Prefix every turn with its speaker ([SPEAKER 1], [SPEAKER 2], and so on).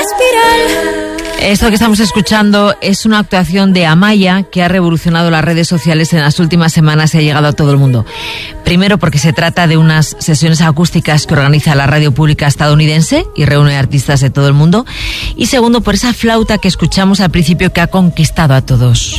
[SPEAKER 1] espiral.
[SPEAKER 2] Esto que estamos escuchando es una actuación de Amaya que ha revolucionado las redes sociales en las últimas semanas y ha llegado a todo el mundo. Primero porque se trata de unas sesiones acústicas que organiza la radio pública estadounidense y reúne artistas de todo el mundo. Y segundo por esa flauta que escuchamos al principio que ha conquistado a todos.